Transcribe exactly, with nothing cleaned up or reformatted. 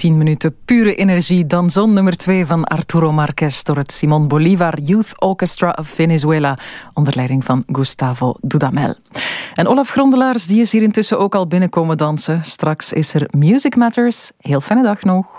tien minuten pure energie. Danzón nummer twee van Arturo Márquez door het Simón Bolívar Youth Orchestra of Venezuela onder leiding van Gustavo Dudamel. En Olaf Grondelaars die is hier intussen ook al binnenkomen dansen. Straks is er Music Matters. Heel fijne dag nog.